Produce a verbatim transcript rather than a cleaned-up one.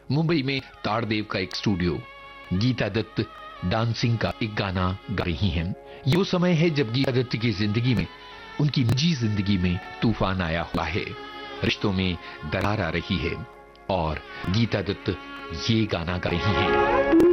मुंबई में ताड़देव का एक स्टूडियो, गीता दत्त डांसिंग का एक गाना गा रही हैं। ये वो समय है जब गीता दत्त की जिंदगी में, उनकी निजी जिंदगी में तूफान आया हुआ है, रिश्तों में दरार आ रही है और गीता दत्त ये गाना गा रही हैं।